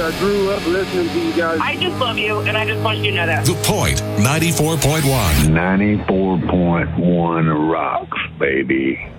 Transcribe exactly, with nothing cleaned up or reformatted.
I grew up listening to you guys. I just love you, and I just want you to know that. The Point, ninety-four point one. ninety-four point one rocks, baby.